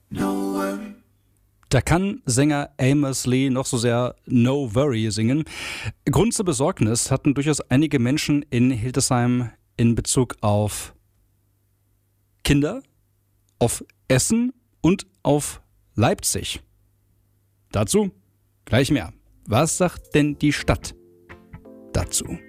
No worry. Da kann Sänger Amos Lee noch so sehr No Worry singen. Grund zur Besorgnis hatten durchaus einige Menschen in Hildesheim in Bezug auf Kinder, auf Essen und auf Leipzig. Dazu gleich mehr. Was sagt denn die Stadt dazu?